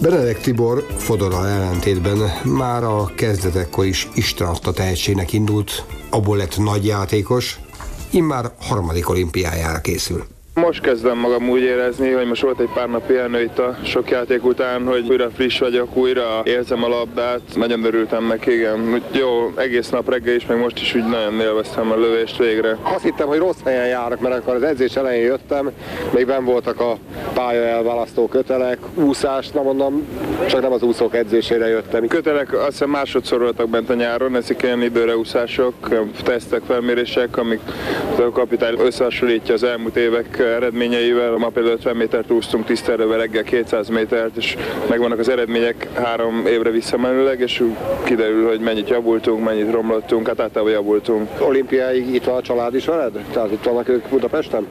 Benedek Tibor Fodorral ellentétben már a kezdetekkor is istenadta tehetségnek indult, abból lett nagy játékos, immár harmadik olimpiájára készül. Most kezdem magam úgy érezni, hogy most volt egy pár nap pihenő itt a sok játék után, hogy újra friss vagyok, újra érzem a labdát, nagyon örültem neki, igen. Jó, egész nap reggel is, meg most is úgy nagyon élveztem a lövést végre. Azt hittem, hogy rossz helyen járok, mert amikor az edzés elején jöttem, még benn voltak a pálya elválasztó kötelek, úszás, na mondom, csak nem az úszók edzésére jöttem. Kötelek azt hiszem másodszor voltak bent a nyáron, ezek ilyen időreúszások, tesztek, felmérések, amik a kapitány összehasonlítja az elmúlt évek eredményeivel. Ma például 50 métert úsztunk tisztelővel, reggel 200 métert, és megvannak az eredmények 3 évre visszamenőleg, és kiderül, hogy mennyit javultunk, mennyit romlottunk, hát általában javultunk. Olimpiáig itt van a család is veled? Tehát itt vannak ők Budapesten?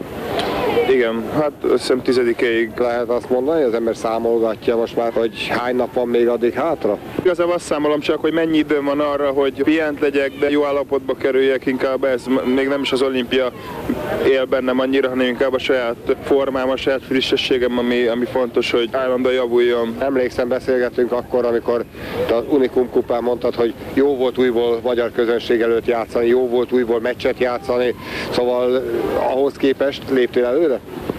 Igen, hát azt hiszem 10-ig. Lehet azt mondani, hogy az ember számolgatja most már, hogy hány nap van még addig hátra? Igazából azt számolom csak, hogy mennyi időm van arra, hogy pihent legyek, de jó állapotba kerüljek, inkább ez még nem is az olimpia él bennem annyira, hanem inkább a saját formám, a saját frissességem, ami fontos, hogy állandóan javuljon. Emlékszem, beszélgettünk akkor, amikor az Unikum kupán mondtad, hogy jó volt újból magyar közönség előtt játszani, jó volt újból meccset játszani, szóval ahhoz képest léptél előre?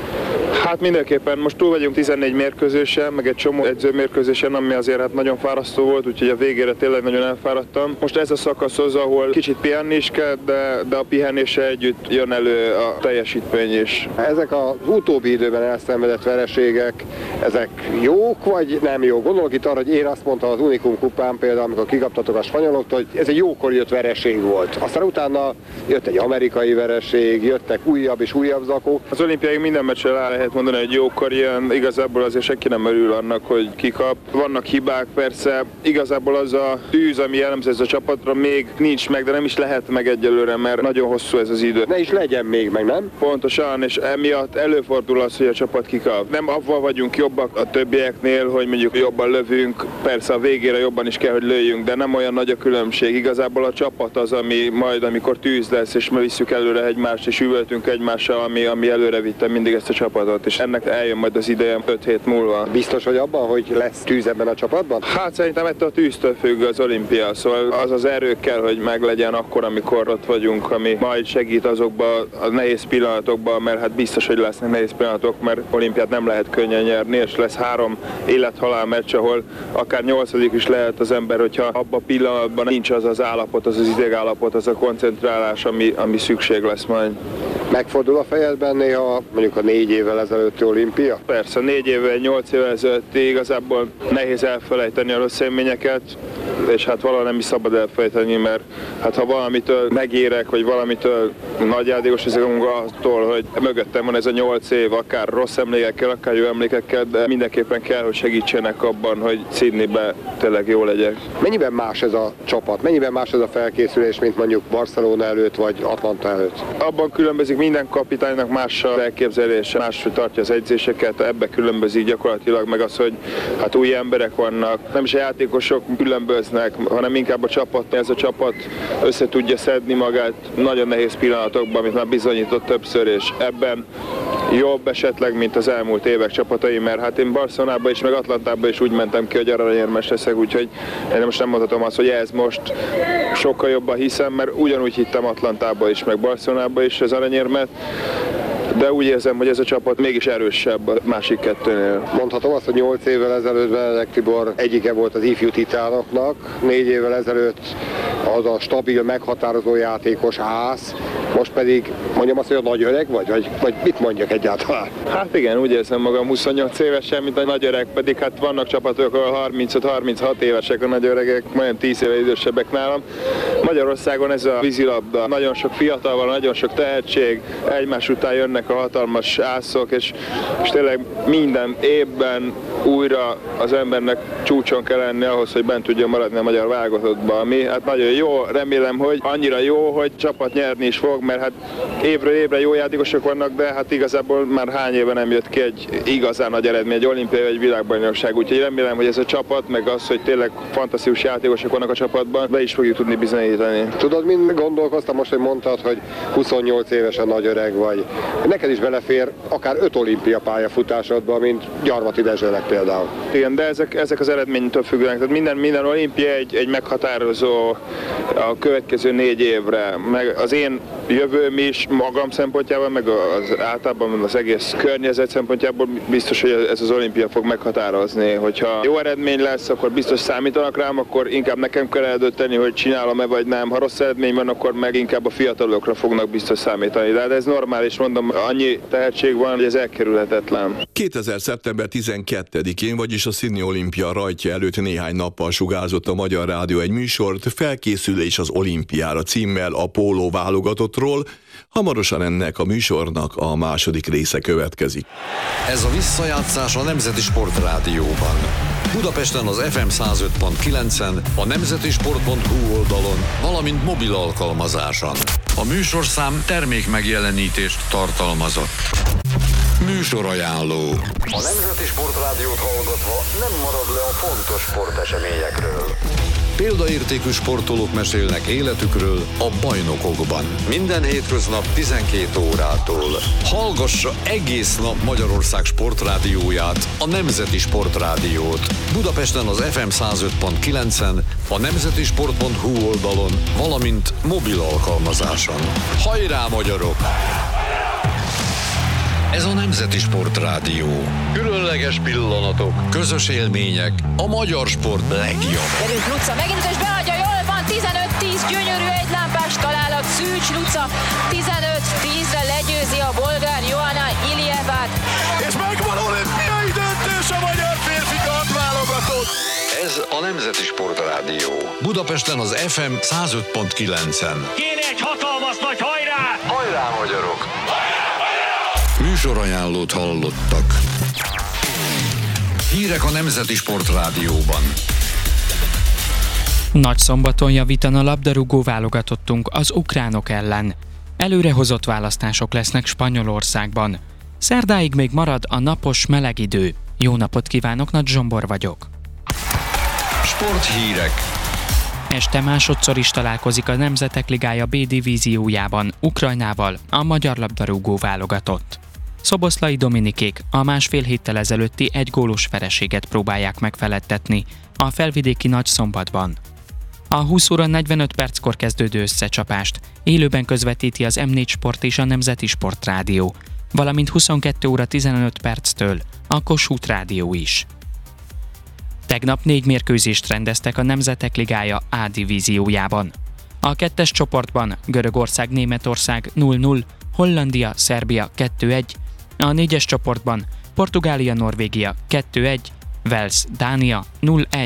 Hát mindenképpen most túl vagyunk 14 mérkőzésen, meg egy csomó edzőmérkőzésen, ami azért hát nagyon fárasztó volt, úgyhogy a végére tényleg nagyon elfáradtam. Most ez a szakasz az, ahol kicsit pihenni is kell, de a pihenése együtt jön elő a teljesítmény is. Ezek az utóbbi időben elszenvedett vereségek, ezek jók vagy nem jók? Gondolok itt arra, hogy én azt mondtam az Unikum kupán például, amikor kikaptatok a spanyoloktól, hogy ez egy jókor jött vereség volt. Aztán utána jött egy amerikai vereség, jöttek újabb és újabb zakók. Az olimpiáig minden meccsel el lehet mondani, hogy jókor jön, igazából azért senki nem örül annak, hogy kikap. Vannak hibák persze, igazából az a tűz, ami jellemző ez a csapatra még nincs meg, de nem is lehet meg egyelőre, mert nagyon hosszú ez az idő. Ne is legyen még meg, nem? Pontosan, és emiatt előfordul az, hogy a csapat kikap. Nem avval vagyunk jobbak a többieknél, hogy mondjuk jobban lövünk, persze a végére jobban is kell, hogy lőjünk, de nem olyan nagy a különbség. Igazából a csapat az, ami majd, amikor tűz lesz, és mi visszük előre egymást, és üvöltünk egymással, ami előre vitte mindig ezt a csapatot, és ennek eljön majd az ideje 5 hét múlva. Biztos vagy abban, hogy lesz tűz ebben a csapatban? Hát szerintem ettől a tűztől függ az olimpia, szóval az az erő kell, hogy meglegyen akkor, amikor ott vagyunk, ami majd segít azokban a nehéz pillanatokban, mert hát biztos, hogy lesznek nehéz pillanatok, mert olimpiát nem lehet könnyen nyerni, és lesz 3 élet-halál meccs, ahol akár 8. is lehet az ember, hogyha abban a pillanatban nincs az az állapot, az az idegállapot, az a koncentrálás, ami szükség lesz majd. Megfordul a fejedben néha mondjuk a 4 évvel ezelőtti olimpia? Persze, 4 évvel, 8 évvel ezelőtt igazából nehéz elfelejteni a rossz élményeket, és hát valahogy nem is szabad elfelejteni, mert hát ha valamitől megérek, vagy valamitől nagy játékos ezek attól, hogy mögöttem van ez a 8 év, akár rossz emlékekkel, akár jó emlékekkel, de mindenképpen kell, hogy segítsenek abban, hogy Sydneybe tényleg jó legyek. Mennyiben más ez a csapat? Mennyiben más ez a felkészülés, mint mondjuk Barcelona előtt, vagy Atlanta előtt? Abban különbözik, minden kapitánynak más a elképzelése, máshogy tartja az edzéseket, ebbe különbözik gyakorlatilag meg az, hogy hát új emberek vannak, nem is a játékosok különböznek, hanem inkább a csapat. Ez a csapat össze tudja szedni magát nagyon nehéz pillanatokban, amit már bizonyított többször, és ebben jobb esetleg, mint az elmúlt évek csapatai, mert hát én Barcelonába is, meg Atlantába is úgy mentem ki, hogy aranyérmes leszek, úgyhogy én most nem mondhatom azt, hogy ez most sokkal jobban hiszem, mert ugyanúgy hittem Atlantába is, meg Barcelonába is az aranyérmet, de úgy érzem, hogy ez a csapat mégis erősebb a másik kettőnél. Mondhatom azt, hogy 8 évvel ezelőtt Benedek Tibor egyike volt az ifjú titánoknak, 4 évvel ezelőtt az a stabil, meghatározó játékos ász, most pedig mondjam azt, hogy a nagy öreg vagy mit mondjak egyáltalán? Hát igen, úgy érzem magam 28 évesen, mint a nagy öreg, pedig hát vannak csapatok, ahol 35-36 évesek a nagy öregek, majdnem 10 éve idősebbek nálam. Magyarországon ez a vízilabda, nagyon sok fiatal van, nagyon sok tehetség, egymás után jönnek a hatalmas ászok, és tényleg minden évben újra az embernek csúcson kell lenni ahhoz, hogy bent tudjon maradni a magyar válogatottban, ami hát nagyon jó, remélem, hogy annyira jó, hogy csapat nyerni is fog, mert hát évről évre jó játékosok vannak, de hát igazából már hány éve nem jött ki egy igazán nagy eredmény, egy olimpiai vagy egy világbajnokság, úgyhogy remélem, hogy ez a csapat, meg az, hogy tényleg fantasztikus játékosok vannak a csapatban, be is fogjuk tudni bizonyítani. Tudod, mind gondolkoztam most, hogy mondtad, hogy 28 évesen nagy öreg vagy. Neked is belefér akár 5 olimpia pályafutásodba, mint Gyarmati Dezsőnek például. Igen, de ezek az eredménytől függőek. Tehát minden olimpia egy meghatározó a következő 4 évre. Meg az én jövőm is magam szempontjából, meg az általában az egész környezet szempontjából biztos, hogy ez az olimpia fog meghatározni. Hogyha jó eredmény lesz, akkor biztos számítanak rám, akkor inkább nekem kell eldönteni, hogy csinálom-e vagy nem. Ha rossz eredmény van, akkor meg inkább a fiatalokra fognak biztos számítani. De ez normális, mondom, annyi tehetség van, hogy ez elkerülhetetlen. 2000. szeptember 12-én, vagyis a Sydney olimpia rajtja előtt néhány nappal sugárzott a Magyar Rádió egy műsort, Felkészülés az olimpiára címmel a póló válogatottról. Hamarosan ennek a műsornak a második része következik. Ez a visszajátszás a Nemzeti Sportrádióban. Budapesten az FM 105.9-en, a nemzetisport.hu oldalon, valamint mobil alkalmazáson. A műsorszám termékmegjelenítést tartalmazott. Műsorajánló. A Nemzeti Sportrádiót hallgatva nem marad le a fontos sporteseményekről. Példaértékű sportolók mesélnek életükről a bajnokokban. Minden hétköznap 12 órától. Hallgassa egész nap Magyarország sportrádióját, a Nemzeti Sportrádiót. Budapesten az FM 105.9-en, a nemzetisport.hu oldalon, valamint mobil alkalmazáson. Hajrá, magyarok! Ez a Nemzeti Sportrádió. Különleges pillanatok, közös élmények, a magyar sport legjobb. Derült Luca, megint és beadja, jól van, 15-10, gyönyörű egylámpás találat, Szűcs Luca, 15-10-re legyőzi a bolgár Joanna Iljevát. És megvan olimpiai döntés a magyar férfikat válogatott. Ez a Nemzeti Sportrádió. Budapesten az FM 105.9-en. Kéne egy hatalmas nagy hajrá! Hajrá, magyarok! Műsorajánlót hallottak. Hírek a Nemzeti Sportrádióban. Nagyszombaton javítan a labdarúgó válogatottunk az ukránok ellen. Előrehozott választások lesznek Spanyolországban. Szerdáig még marad a napos meleg idő. Jó napot kívánok, Nagy Zsombor vagyok. Sporthírek. Este másodszor is találkozik a Nemzetek Ligája B divíziójában Ukrajnával a magyar labdarúgó válogatott. Szoboszlai Dominikék a másfél héttel ezelőtti egygólos vereséget próbálják megfeledtetni a felvidéki Nagyszombatban. A 20 óra 45 perckor kezdődő összecsapást élőben közvetíti az M4 Sport és a Nemzeti Sportrádió, valamint 22 óra 15 perctől a Kossuth Rádió is. Tegnap 4 mérkőzést rendeztek a Nemzetek Ligája A divíziójában. A 2-es csoportban Görögország-Németország 0-0, Hollandia-Szerbia 2-1, a 4-es csoportban Portugália-Norvégia 2-1, Wales-Dánia 0-1.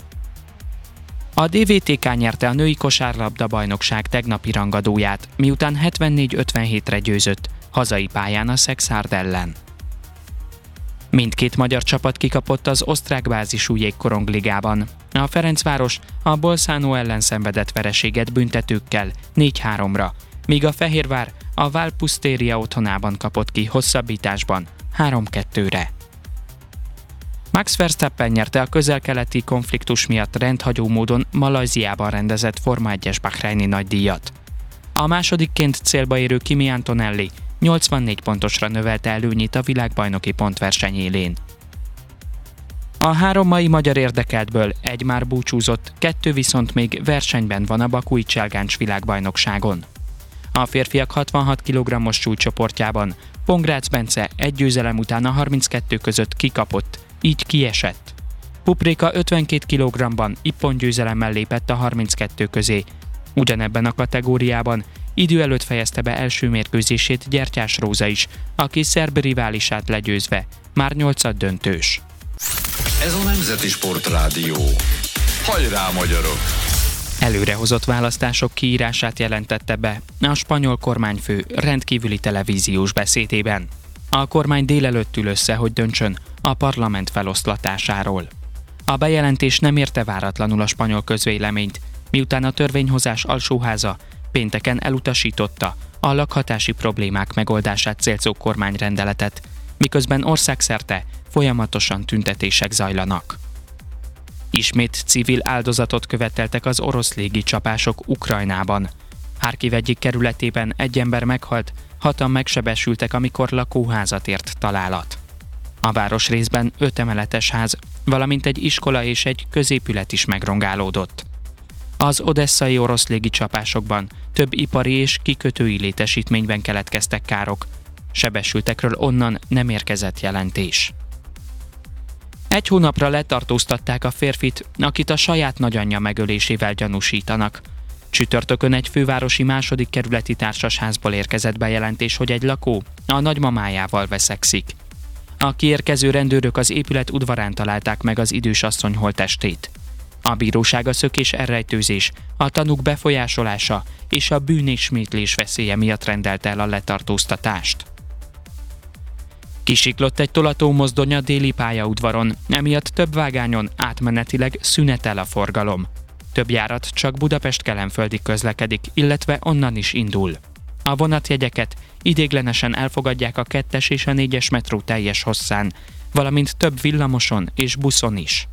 A DVTK nyerte a női kosárlabda bajnokság tegnapi rangadóját, miután 74-57-re győzött hazai pályán a Szexárd ellen. Mindkét magyar csapat kikapott az osztrák bázisú jégkorongligában. A Ferencváros a Bolzano ellen szenvedett vereséget büntetőkkel 4-3-ra, míg a Fehérvár a Valpusztéria otthonában kapott ki hosszabbításban 3-2-re. Max Verstappen nyerte a közel-keleti konfliktus miatt rendhagyó módon Malajziában rendezett Forma 1-es bahreini nagydíjat. A másodikként célba érő Kimi Antonelli 84 pontosra növelte előnyét a világbajnoki pontverseny élén. A 3 mai magyar érdekeltből 1 már búcsúzott, 2 viszont még versenyben van a bakui cselgáncs világbajnokságon. A férfiak 66 kg-os súlycsoportjában Pongrácz Bence egy győzelem után a 32 között kikapott, így kiesett. Pupréka 52 kg-ban ippon győzelemmel lépett a 32 közé. Ugyanebben a kategóriában idő előtt fejezte be első mérkőzését Gyertyás Róza is, aki szerb riválisát legyőzve már 8. döntős. Ez a Nemzeti Sportrádió. Hajrá, magyarok! Előrehozott választások kiírását jelentette be a spanyol kormányfő rendkívüli televíziós beszédében. A kormány délelőtt ül össze, hogy döntsön a parlament feloszlatásáról. A bejelentés nem érte váratlanul a spanyol közvéleményt, miután a törvényhozás alsóháza pénteken elutasította a lakhatási problémák megoldását célzó kormányrendeletet, miközben országszerte folyamatosan tüntetések zajlanak. Ismét civil áldozatot követeltek az orosz légicsapások Ukrajnában. Harkiv egyik kerületében egy ember meghalt, 6-an megsebesültek, amikor lakóházat ért találat. A városrészben 5 emeletes ház, valamint egy iskola és egy középület is megrongálódott. Az odesszai orosz légicsapásokban több ipari és kikötői létesítményben keletkeztek károk. Sebesültekről onnan nem érkezett jelentés. 1 hónapra letartóztatták a férfit, akit a saját nagyanyja megölésével gyanúsítanak. Csütörtökön egy fővárosi 2. kerületi társasházból érkezett bejelentés, hogy egy lakó a nagymamájával veszekszik. A kiérkező rendőrök az épület udvarán találták meg az idős asszony holttestét. A bíróság a szökés elrejtőzés, a tanúk befolyásolása és a bűnismétlés veszélye miatt rendelte el a letartóztatást. Kisiklott egy tolatómozdony a déli pályaudvaron, emiatt több vágányon átmenetileg szünetel a forgalom. Több járat csak Budapest-Kelenföldig közlekedik, illetve onnan is indul. A vonatjegyeket ideiglenesen elfogadják a 2-es és a 4-es metró teljes hosszán, valamint több villamoson és buszon is.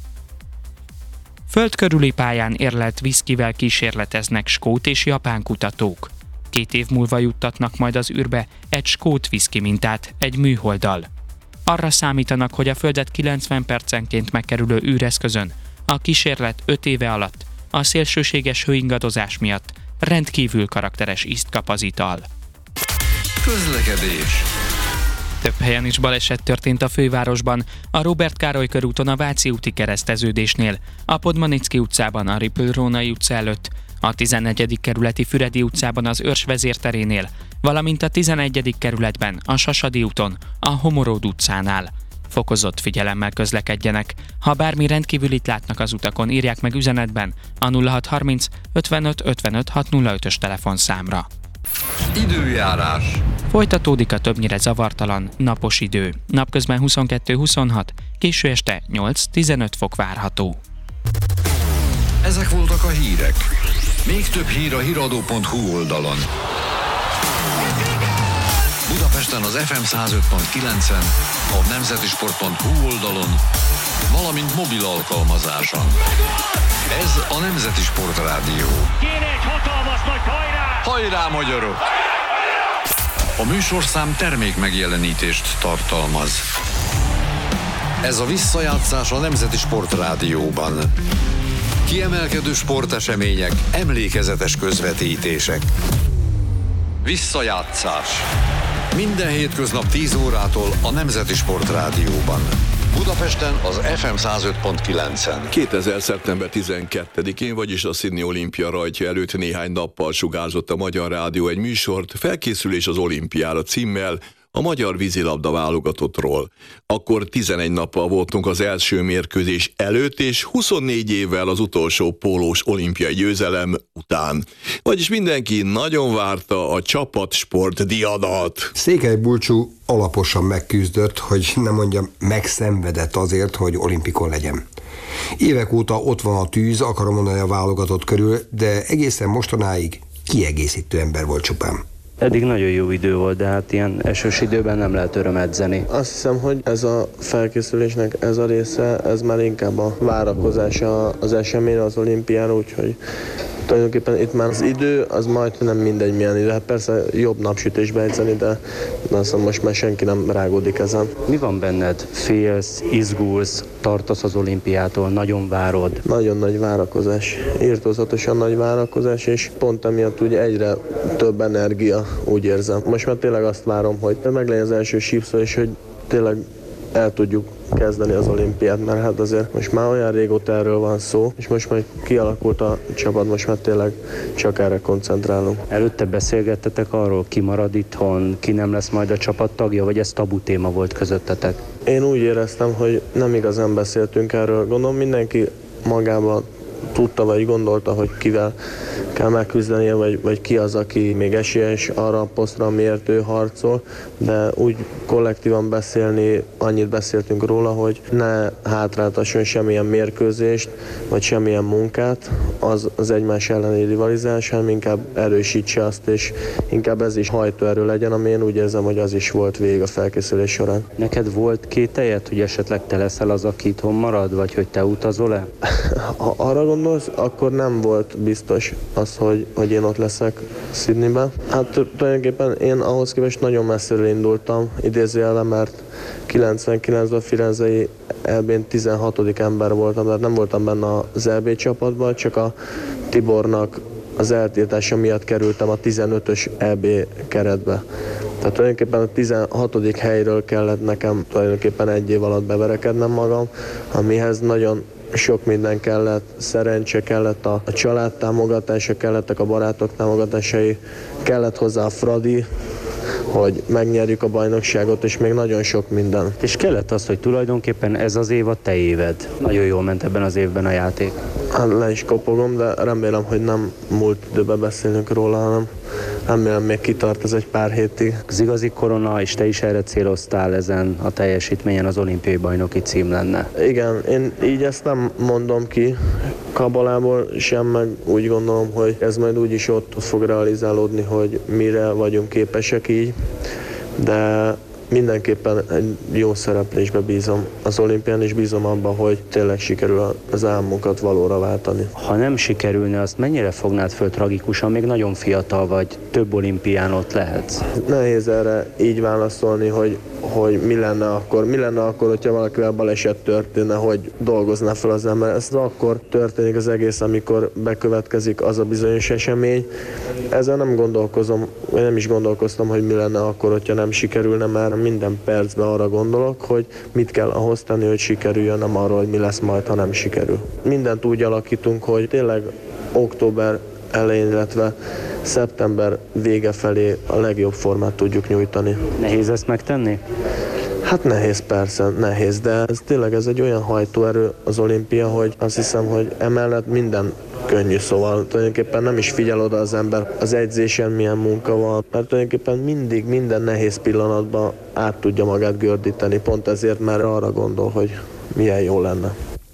Föld körüli pályán érlelt viszkivel kísérleteznek skót és japán kutatók. 2 év múlva juttatnak majd az űrbe egy skót viszki mintát egy műholddal. Arra számítanak, hogy a Földet 90 percenként megkerülő űreszközön a kísérlet 5 éve alatt a szélsőséges hőingadozás miatt rendkívül karakteres ízt kap az ital. Közlekedés. Több helyen is baleset történt a fővárosban, a Róbert Károly körúton a Váci úti kereszteződésnél, a Podmanicki utcában a Ripl-Rónai utca előtt, a 14. kerületi Füredi utcában az Őrs vezérterénél, valamint a 11. kerületben a Sasadi úton, a Homoród utcánál. Fokozott figyelemmel közlekedjenek. Ha bármi rendkívülit látnak az utakon, írják meg üzenetben a 0630 55 55 605-ös telefonszámra. Időjárás. Folytatódik a többnyire zavartalan, napos idő. Napközben 22-26, késő este 8-15 fok várható. Ezek voltak a hírek. Még több hír a hiradó.hu oldalon. Budapesten az FM 105.9-en, a nemzetisport.hu oldalon, valamint mobil alkalmazáson. Ez a Nemzeti Sport Rádió. Kéne egy hatalmas nagy hajrá! Hajrá, magyarok! A műsorszám termék megjelenítést tartalmaz. Ez a visszajátszás a Nemzeti Sport Rádióban. Kiemelkedő sportesemények, emlékezetes közvetítések. Visszajátszás. Minden hétköznap 10 órától a Nemzeti Sport Rádióban. Budapesten az FM 105.9-en. 2000. szeptember 12-én, vagyis a Sydney olimpia rajtja előtt néhány nappal sugárzott a Magyar Rádió egy műsort, Felkészülés az olimpiára címmel, a magyar vízilabda válogatottról. Akkor 11 nappal voltunk az első mérkőzés előtt, és 24 évvel az utolsó pólós olimpiai győzelem után. Vagyis mindenki nagyon várta a csapatsport diadat. Székely Bulcsú alaposan megküzdött, hogy nem mondjam, megszenvedett azért, hogy olimpikon legyen. Évek óta ott van a tűz, akarom mondani a válogatott körül, de egészen mostanáig kiegészítő ember volt csupán. Eddig nagyon jó idő volt, de hát ilyen esős időben nem lehet öröm edzeni. Azt hiszem, hogy ez a felkészülésnek ez a része, ez már inkább a várakozása az eseményre, az olimpiára, úgyhogy tulajdonképpen itt már az idő, az majd nem mindegy milyen idő. Hát persze jobb napsütésbe edzeni, de azt hiszem most már senki nem rágódik ezen. Mi van benned? Félsz, izgulsz, tartasz az olimpiától, nagyon várod? Nagyon nagy várakozás, irtózatosan nagy várakozás, és pont emiatt ugye egyre több energia, úgy érzem. Most már tényleg azt várom, hogy meglegyen az első sípszó, és hogy tényleg el tudjuk kezdeni az olimpiát, mert hát azért most már olyan régóta erről van szó, és most már kialakult a csapat, most már tényleg csak erre koncentrálunk. Előtte beszélgettetek arról, ki marad itthon, ki nem lesz majd a csapat tagja, vagy ez tabu téma volt közöttetek? Én úgy éreztem, hogy nem igazán beszéltünk erről. Gondolom mindenki magában tudta, vagy gondolta, hogy kivel kell megküzdenie, vagy ki az, aki még esélyes arra a posztra, amiért ő harcol, de úgy kollektívan beszélni, annyit beszéltünk róla, hogy ne hátráltasson semmilyen mérkőzést, vagy semmilyen munkát, az egymás elleni rivalizálás, hanem inkább erősítse azt, és inkább ez is hajtóerő legyen, ami én úgy érzem, hogy az is volt végig a felkészülés során. Neked volt kételjed, hogy esetleg te leszel az, aki itthon marad, vagy hogy te utazol-e? Ha arra gondolsz, akkor nem volt biztos az, hogy én ott leszek Sydneyben. Hát tulajdonképpen én ahhoz képest nagyon messziről indultam, idézőjelben, mert 99-ben a Firenzei EB-n 16. ember voltam, tehát nem voltam benne az EB csapatban, csak a Tibornak az eltiltása miatt kerültem a 15-ös EB keretbe. Tehát tulajdonképpen a 16. helyről kellett nekem tulajdonképpen egy év alatt beverekednem magam, amihez nagyon sok minden kellett, szerencse kellett, a család támogatása, kellettek a barátok támogatásai, kellett hozzá a Fradi, hogy megnyerjük a bajnokságot, és még nagyon sok minden. És kellett az, hogy tulajdonképpen ez az év a te éved. Nagyon jól ment ebben az évben a játék. Hát le is kopogom, de remélem, hogy nem múlt időben beszélünk róla, hanem remélem még kitart ez egy pár hétig. Az igazi korona, és te is erre céloztál ezen a teljesítményen, az olimpiai bajnoki cím lenne. Igen, én így ezt nem mondom ki kabalából sem, meg úgy gondolom, hogy ez majd úgyis ott fog realizálódni, hogy mire vagyunk képesek így, de mindenképpen egy jó szereplésbe bízom az olimpián, és bízom abban, hogy tényleg sikerül az álmunkat valóra váltani. Ha nem sikerülne, azt mennyire fognád föl tragikusan? Még nagyon fiatal vagy, több olimpián ott lehetsz. Nehéz erre így válaszolni, hogy mi lenne akkor, hogyha valakivel baleset történne, hogy dolgozná fel az ember. Ez akkor történik az egész, amikor bekövetkezik az a bizonyos esemény. Ezzel nem gondolkozom, vagy nem is gondolkoztam, hogy mi lenne akkor, hogyha nem sikerülne, mert minden percben arra gondolok, hogy mit kell ahhoz tenni, hogy sikerüljön, nem arról, hogy mi lesz majd, ha nem sikerül. Mindent úgy alakítunk, hogy tényleg október elején, illetve szeptember vége felé a legjobb formát tudjuk nyújtani. Nehéz ezt megtenni? Hát nehéz, persze, nehéz, de ez egy olyan hajtóerő az olimpia, hogy azt hiszem, hogy emellett minden könnyű, szóval tulajdonképpen nem is figyel oda az ember az edzésen milyen munka van, mert tulajdonképpen mindig minden nehéz pillanatban át tudja magát gördíteni, pont ezért már arra gondol, hogy milyen jó lenne.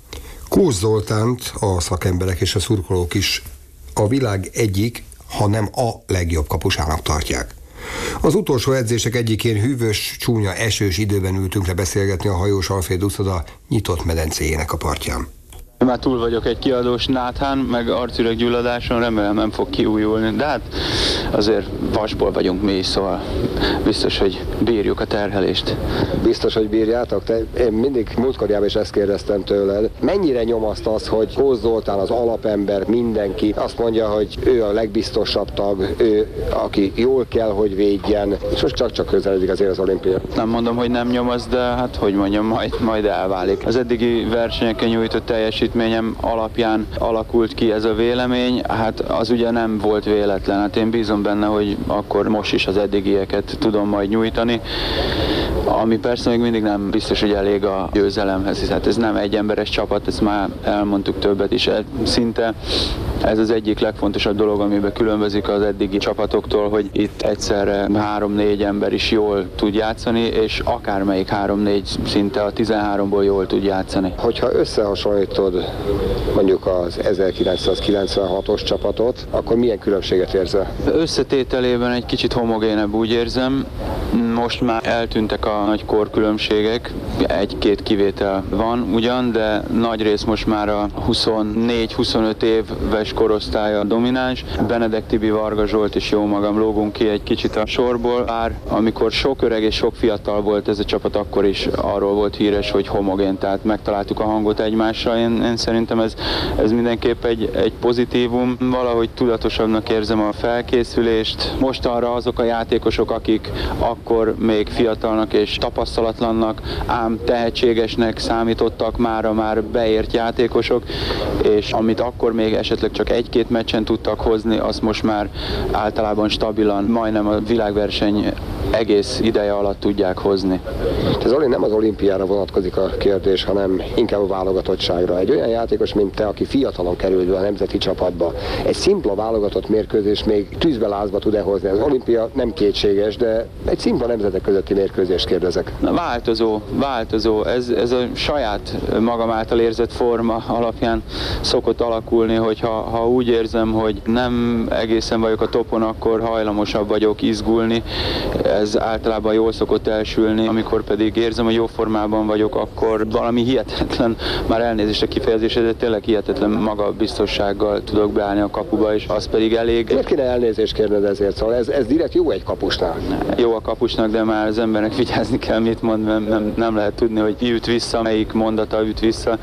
Kós Zoltánt a szakemberek és a szurkolók is a világ egyik, ha nem a legjobb kapusának tartják. Az utolsó edzések egyikén hűvös, csúnya, esős időben ültünk le beszélgetni a hajós Alfréd uszoda nyitott medencéjének a partján. Már túl vagyok egy kiadós náthán, meg arcüreg-gyulladáson, remélem nem fog kiújulni, de hát azért vasból vagyunk mi is, szóval biztos, hogy bírjuk a terhelést. Biztos, hogy bírjátok? Én mindig múltkorjában is ezt kérdeztem tőled. Mennyire nyomaszt az, hogy Kós Zoltán az alapember, mindenki azt mondja, hogy ő a legbiztosabb tag, ő, aki jól kell, hogy védjen, és most csak közeledik azért az olimpia. Nem mondom, hogy nem nyomaszt, de hát hogy mondjam, majd elválik. Az eddigi versenyeken nyújtott teljesítményem alapján alakult ki ez a vélemény, hát az ugye nem volt véletlen, hát én bízom benne, hogy akkor most is az eddigieket tudom majd nyújtani, ami persze még mindig nem biztos, hogy elég a győzelemhez, hiszen hát ez nem egy emberes csapat, ezt már elmondtuk többet is, szinte ez az egyik legfontosabb dolog, amiben különbözik az eddigi csapatoktól, hogy itt egyszerre 3-4 ember is jól tud játszani, és akármelyik 3-4 szinte a 13-ból jól tud játszani. Hogyha összehasonlítod mondjuk az 1996-os csapatot, akkor milyen különbséget érzel? Összetételében egy kicsit homogénebb, úgy érzem. Most már eltűntek a nagy korkülönbségek, egy-két kivétel van ugyan, de nagy rész most már a 24-25 éves korosztálya domináns. Benedek Tibi, Varga Zsolt és jó magam lógunk ki egy kicsit a sorból. Bár amikor sok öreg és sok fiatal volt ez a csapat, akkor is arról volt híres, hogy homogén, tehát megtaláltuk a hangot egymással. Én szerintem ez mindenképp egy pozitívum. Valahogy tudatosabbnak érzem a felkészülést. Mostanra azok a játékosok, akik akkor még fiatalnak és tapasztalatlannak, ám tehetségesnek számítottak, mára már beért játékosok, és amit akkor még esetleg csak egy-két meccsen tudtak hozni, azt most már általában stabilan, majdnem a világverseny egész ideje alatt tudják hozni. Ez nem az olimpiára vonatkozik a kérdés, hanem inkább a válogatottságra. Egy olyan játékos, mint te, aki fiatalon került be a nemzeti csapatba, egy szimpla válogatott mérkőzés még tűzbe lázba tud-e hozni? Az olimpia nem kétséges, de egy szimpla nemzetek közötti mérkőzést kérdezek. Változó. Ez a saját magam által érzett forma alapján szokott alakulni, hogyha úgy érzem, hogy nem egészen vagyok a topon, akkor hajlamosabb vagyok izgulni. Ez általában jól szokott elsülni, amikor pedig érzem, hogy jó formában vagyok, akkor valami hihetetlen, már elnézést a kifejezésre, de tényleg hihetetlen magabiztossággal tudok beállni a kapuba, és az pedig elég. Miért kéne elnézést kérned ezért? Szóval ez direkt jó egy kapusnál? Jó a kapusnak, de már az embernek vigyázni kell, mit mond, nem lehet tudni, hogy ki üt vissza, melyik mondata üt vissza.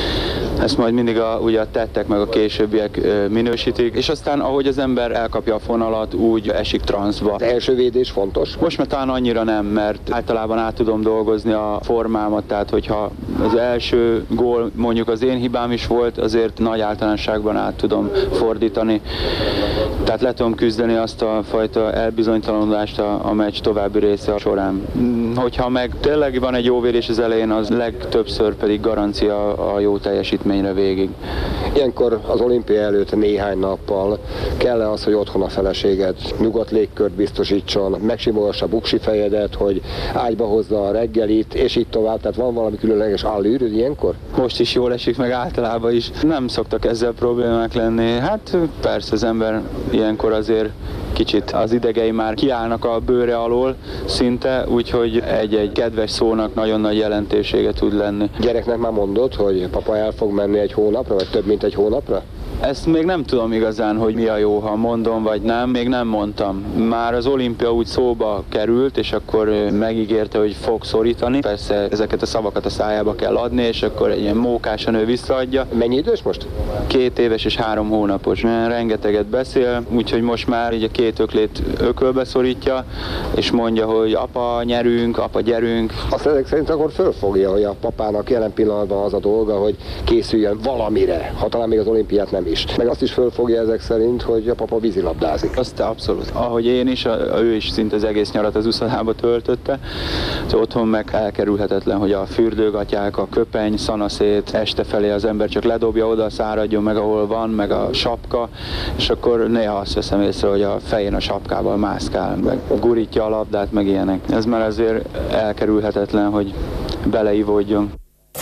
Ezt majd mindig ugye a tettek meg a későbbiek minősítik, és aztán ahogy az ember elkapja a fonalat, úgy esik transzba. Az első védés fontos? Most már talán annyira nem, mert általában át tudom dolgozni a formámat, tehát hogyha az első gól mondjuk az én hibám is volt, azért nagy általánosságban át tudom fordítani. Tehát le tudom küzdeni azt a fajta elbizonytalanodást a meccs további része során. Hogyha meg tényleg van egy jó védés az elején, az legtöbbször pedig garancia a jó teljesítményre végig. Ilyenkor az olimpia előtt néhány nappal kell az, hogy otthon a feleséged nyugodt légkört biztosítson, megsimolassa a buksi fejedet, hogy ágyba hozza a reggelit, és így tovább. Tehát van valami különleges allűröd ilyenkor? Most is jól esik, meg általában is. Nem szoktak ezzel problémák lenni. Hát persze az ember ilyenkor azért kicsit az idegei már kiállnak a bőre alól szinte, úgyhogy egy kedves szónak nagyon nagy jelentősége tud lenni. Gyereknek már mondod, hogy papa el fog menni egy hónapra, vagy több mint egy hónapra? Ezt még nem tudom igazán, hogy mi a jó, ha mondom vagy nem, még nem mondtam. Már az olimpia úgy szóba került, és akkor megígérte, hogy fog szorítani. Persze ezeket a szavakat a szájába kell adni, és akkor egy ilyen mókásan ő visszaadja. Mennyi idős most? 2 éves és 3 hónapos. Rengeteget beszél, úgyhogy most már így a 2 öklét ökölbe szorítja, és mondja, hogy apa nyerünk, apa gyerünk. Azt ezek szerint akkor fölfogja, hogy a papának jelen pillanatban az a dolga, hogy készüljön valamire, ha talán még az olimpiát nem is. Meg azt is fölfogja ezek szerint, hogy a papa vízilabdázik. Azt abszolút. Ahogy én is, ő is szinte az egész nyarat az úszodába töltötte. Az otthon meg elkerülhetetlen, hogy a fürdőgatyák, a köpeny, szanaszét, este felé az ember csak ledobja oda, száradjon meg, ahol van, meg a sapka, és akkor néha azt veszem észre, hogy a fején a sapkával mászkál, meg gurítja a labdát, meg ilyenek. Ez már azért elkerülhetetlen, hogy beleivódjon.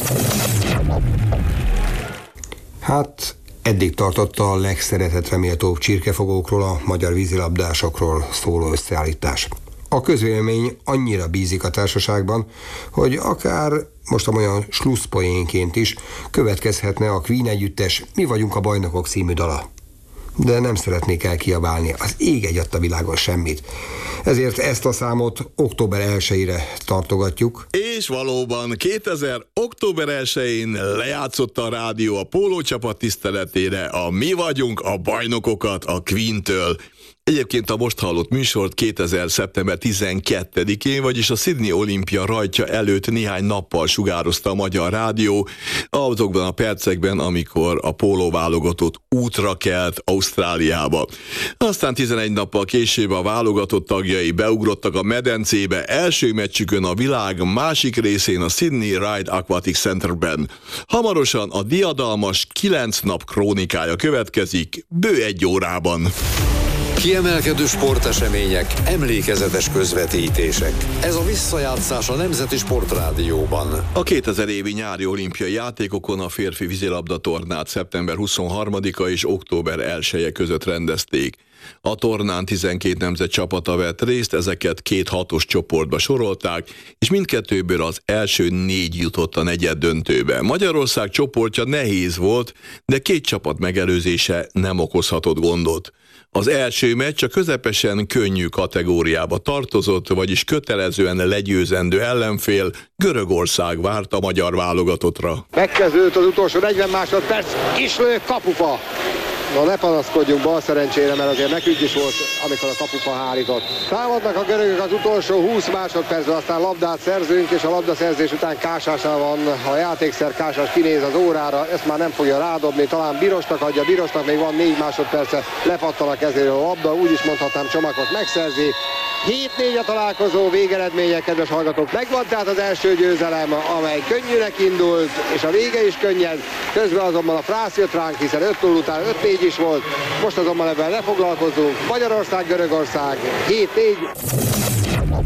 Hát eddig tartotta a legszeretetre méltóbb csirkefogókról, a magyar vízilabdásokról szóló összeállítás. A közvélemény annyira bízik a társaságban, hogy akár most olyan slusszpoénként is következhetne a Queen együttes Mi vagyunk a bajnokok című dala. De nem szeretnék elkiabálni, az ég egyadt a világon semmit. Ezért ezt a számot október 1-ére tartogatjuk. És valóban 2000. október 1-én lejátszotta a rádió a pólócsapat tiszteletére a Mi vagyunk a bajnokokat a Queen-től. Egyébként a most hallott műsort 2000. szeptember 12-én, vagyis a Sydney olimpia rajtja előtt néhány nappal sugározta a Magyar Rádió, azokban a percekben, amikor a pólóválogatott útra kelt Ausztráliába. Aztán 11 nappal később a válogatott tagjai beugrottak a medencébe, első meccsükön a világ másik részén a Sydney Ride Aquatic Centerben. Hamarosan a diadalmas 9 nap krónikája következik, bő 1 órában. Kiemelkedő sportesemények, emlékezetes közvetítések. Ez a visszajátszás a Nemzeti Sportrádióban. A 2000 évi nyári olimpiai játékokon a férfi vízilabda tornát szeptember 23-a és október 1-e között rendezték. A tornán 12 nemzet csapata vett részt, ezeket 2 6-os csoportba sorolták, és mindkettőből az első 4 jutott a negyeddöntőbe. Magyarország csoportja nehéz volt, de 2 csapat megelőzése nem okozhatott gondot. Az első meccs a közepesen könnyű kategóriába tartozott, vagyis kötelezően legyőzendő ellenfél Görögország várt a magyar válogatottra. Megkezdődött az utolsó 40 másodperc, kislő kapufa! Na ne panaszkodjunk bal szerencsére, mert azért nekünk is volt, amikor a kapufa hárított. Támadnak a görögök az utolsó 20 másodpercben, aztán labdát szerzünk, és a labdaszerzés után Kásásnál van a játékszer. Kásás kinéz az órára, ezt már nem fogja rádobni, talán Birosnak adja, Birosnak még van 4 másodperce, lepattan a kezéről a labda, úgy is mondhatnám, Csomakot megszerzi. 7-4 a találkozó végeredménye, kedves hallgatók. Megvan tehát az első győzelem, amely könnyűnek indult, és a vége is könnyed. Közben azonban a frász jött ránk, hiszen 5-0 után 5-4 is volt. Most azonban ebben ne foglalkozunk. Magyarország, Görögország 7-4.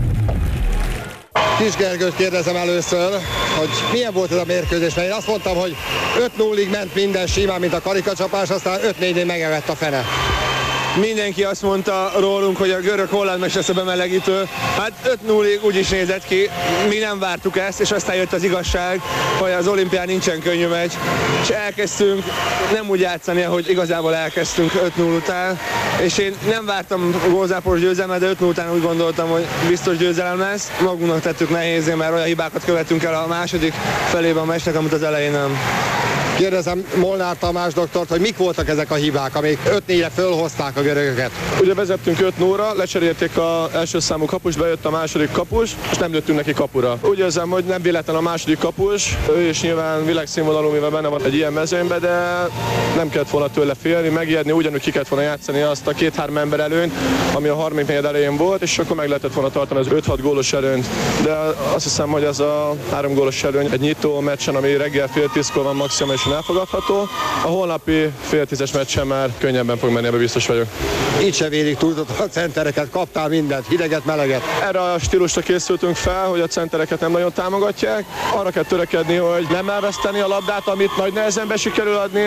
Kis Gergőt kérdezem először, hogy milyen volt ez a mérkőzés, mert én azt mondtam, hogy 5-0-ig ment minden simán, mint a karikacsapás, aztán 5-4-nél megevett a fene. Mindenki azt mondta rólunk, hogy a görög-holland meccs lesz a bemelegítő. Hát 5-0-ig úgy is nézett ki, mi nem vártuk ezt, és aztán jött az igazság, hogy az olimpián nincsen könnyű meccs, és elkezdtünk nem úgy játszani, ahogy igazából elkezdtünk 5-0 után, és én nem vártam gólzáporos győzelmet, de 5-0 után úgy gondoltam, hogy biztos győzelem lesz. Magunknak tettük nehézé, mert olyan hibákat követünk el a második felében a meccsnek, amit az elején nem. Kérdezem Molnár Tamás doktort, hogy mik voltak ezek a hibák, amik 5-4-re fölhozták a görögöket. Ugye vezettünk 5-0-ra, lecserélték az első számú kapus, bejött a második kapus, és nem lőttünk neki kapura. Úgy érzem, hogy nem véletlen a második kapus, ő is nyilván világszínvonalú, mivel benne van egy ilyen mezőnyben, de nem kellett volna tőle félni, megijedni, ugyanúgy ki kellett volna játszani azt a 2-3 ember előnyt, ami a 34 elején volt, és akkor meg lehetett volna tartani az 5-6 gólos előnyt. De azt hiszem, hogy ez a 3 gólos előny egy nyitó meccsen, ami reggel fél 10-kor van maximálisan elfogadható. A holnapi fél 10-es meccsen már könnyebben fog menni, ebbe biztos vagyok. Így se védik túl a centereket, kaptál mindent, hideget, meleget. Erre a stílusra készültünk fel, hogy a centereket nem nagyon támogatják. Arra kell törekedni, hogy nem elveszteni a labdát, amit nagy nehezen sikerül adni,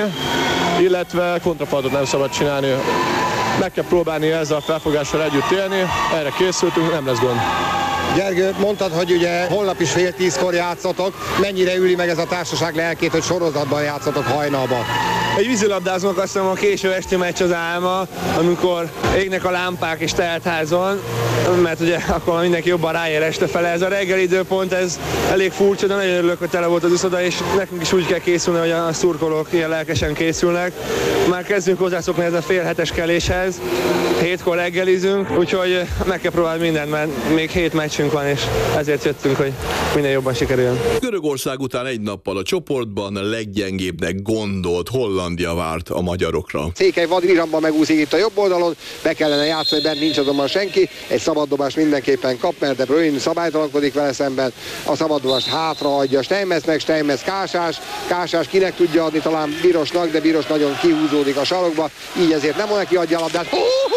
illetve kontrafaltot nem szabad csinálni. Meg kell próbálni ezzel a felfogással együtt élni, erre készültünk, nem lesz gond. Gergő, mondtad, hogy ugye holnap is fél 10-kor játszatok. Mennyire üli meg ez a társaság lelkét, hogy sorozatban játszatok hajnalban? Egy vízilabdázónak azt hiszem a késő esti meccs az álma, amikor égnek a lámpák és teltházon, mert ugye akkor mindenki jobban ráér este fele. Ez a reggeli időpont, ez elég furcsa, de nagyon örülök, hogy tele volt az uszoda, és nekünk is úgy kell készülni, hogy a szurkolók ilyen lelkesen készülnek. Már kezdünk hozzászokni ez a fél hetes keléshez, 7-kor reggelizünk, úgyhogy meg kell próbálni mindent, mert még 7 meccsünk van, és ezért jöttünk, hogy minél jobban sikerüljön. Görögország után egy nappal a csoportban leggyengébbnek gondolt Hollandia várt a magyarokra. Székely vadviramban megúszik itt a jobb oldalon, be kellene játszani, bent nincs azonban senki, egy szabaddobást mindenképpen kap, mert De Bruyne szabálytalankodik vele szemben, a szabaddobást hátraadja Steinmetznek, Steinmetz Kásás kinek tudja adni, talán Birosnak, de Biros nagyon kihúzódik a sarokba, így ezért nem neki adja a labdát.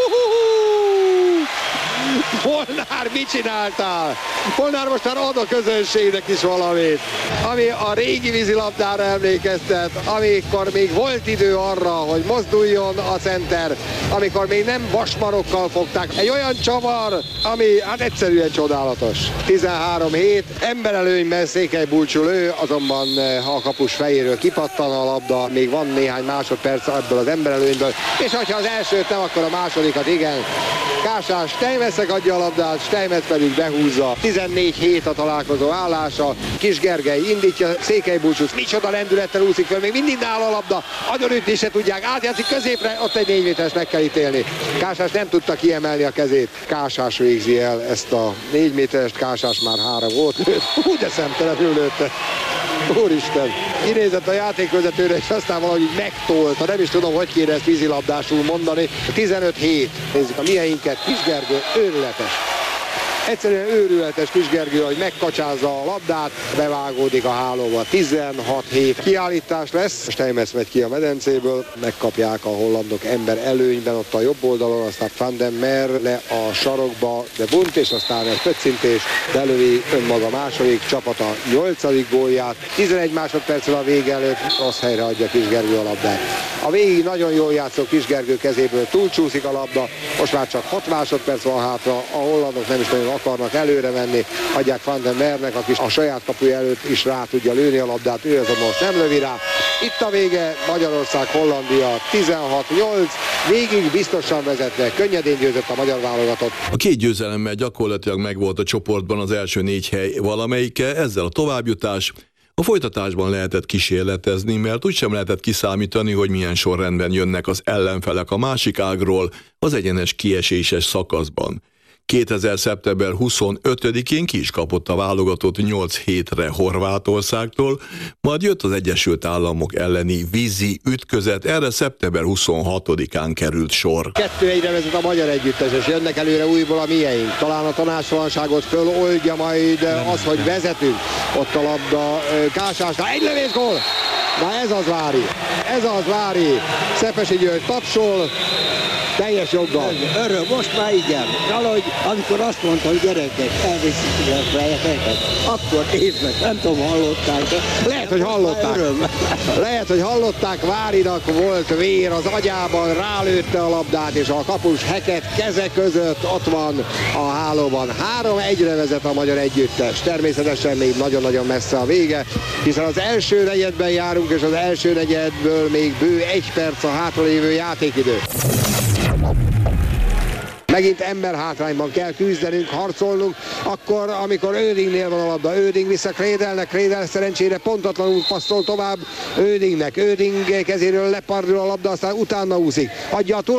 Molnár, mit csináltál? Molnár most már ad a közönségnek is valamit, ami a régi vízilabdára emlékeztet, amikor még volt idő arra, hogy mozduljon a center, amikor még nem vasmarokkal fogták. Egy olyan csavar, ami hát egyszerűen csodálatos. 13-7, emberelőnyben Székely Bulcsú lő, azonban a kapus fejéről kipattan a labda, még van néhány másodperc ebből az emberelőnyből, és hogyha az elsőt nem, akkor a másodikat igen. Kásás Steinmetznek adja a labdát, Steinmetz pedig behúzza. 14-7 a találkozó állása. Kis Gergely indítja, Székely Bulcsú micsoda lendülettel úszik föl, még mindig nála a labda, agyonütni se tudják, átjátszik középre, ott egy 4 méteres meg kell ítélni. Kásás nem tudta kiemelni a kezét. Kásás végzi el ezt a 4 méterest, Kásás már 3 volt. Úgy de szemtelenül lőtte. Úristen, kinézett a játékvezetőre, és aztán valahogy megtolta, nem is tudom, hogy kéne ezt vízilabdásul mondani. 15-7, nézzük a mieinket, Kis Gergő, őrületes. Egyszerűen őrületes Kis Gergő, hogy megkacsázza a labdát, bevágódik a hálóba. 16-7 kiállítás lesz. Steinmetz megy ki a medencéből, megkapják a hollandok ember előnyben ott a jobb oldalon, aztán Van den Merle a sarokba, de bunt, és aztán egy pöccintés, belövi önmaga második csapata 8. gólját. 11 másodperccel a vége előtt rossz helyre adja Kis Gergő a labdát. A végig nagyon jól játszó Kis Gergő kezéből túlcsúszik a labda, most már csak 6 másodperc van hátra, a hollandok nem is nagyon akarnak előre menni, adják Van den Mernek, aki a saját kapuja előtt is rá tudja lőni a labdát, ő azon most nem lövi rá. Itt a vége, Magyarország-Hollandia 16-8, végig biztosan vezetve, könnyedén győzött a magyar válogatott. A 2 győzelemmel gyakorlatilag megvolt a csoportban az első 4 hely valamelyike, ezzel a továbbjutás. A folytatásban lehetett kísérletezni, mert úgysem lehetett kiszámítani, hogy milyen sorrendben jönnek az ellenfelek a másik ágról az egyenes kieséses szakaszban. 2000. szeptember 25-én ki is kapott a válogatott 8 hétre Horvátországtól, majd jött az Egyesült Államok elleni vízi ütközet, erre szeptember 26-án került sor. 2-1-re vezet a magyar együttes, és jönnek előre újból a mieink. Talán a tanácstalanságot föloldja majd az, hogy vezetünk. Ott a labda Kásásnál, egy lövészgól! Na ez az Lári, Szepesi György tapsol, teljes joggal. Öröm, most már igen. Valahogy, amikor azt mondta, hogy gyerekek, elviszik a fejeket, akkor néznek, nem tudom, hallották. Lehet, hogy hallották, Várinak volt vér az agyában, rálőtte a labdát, és a kapus Heket keze között ott van a hálóban. 3-1-re vezet a magyar együttes. Természetesen még nagyon-nagyon messze a vége, hiszen az első negyedben járunk, és az első negyedből még bő 1 perc a hátralévő játékidő. Megint emberhátrányban kell küzdenünk, harcolnunk, akkor, amikor Ödingnél van a labda. Öding vissza Krédelnek, Krédel szerencsére pontatlanul passzol tovább Ödingnek. Öding kezéről lepardul a labda, aztán utána úszik. Adja a